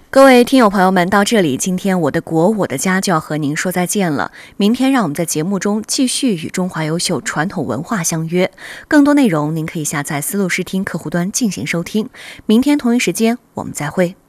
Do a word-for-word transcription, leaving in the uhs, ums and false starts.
各位听友朋友们，到这里，今天我的国我的家就要和您说再见了。明天让我们在节目中继续与中华优秀传统文化相约。更多内容您可以下载思路视听客户端进行收听。明天同一时间我们再会。